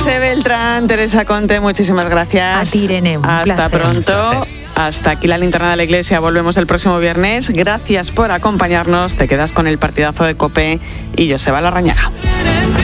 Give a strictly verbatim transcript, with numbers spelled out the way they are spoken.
José Beltrán, Teresa Conte, muchísimas gracias. A ti, Irene, un Hasta placer. pronto. Hasta aquí la linterna de la iglesia. Volvemos el próximo viernes. Gracias por acompañarnos. Te quedas con el partidazo de COPE y Joseba Larrañaga.